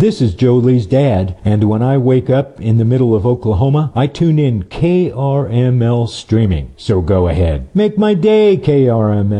This is Joe Lee's dad, and when I wake up in the middle of Oklahoma, I tune in KRML streaming. So go ahead. Make my day, KRML.